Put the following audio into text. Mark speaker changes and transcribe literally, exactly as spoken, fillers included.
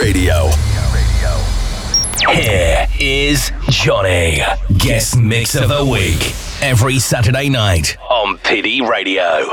Speaker 1: Radio.
Speaker 2: Here is Johnny, guest mix of the week, every Saturday night on P D Radio.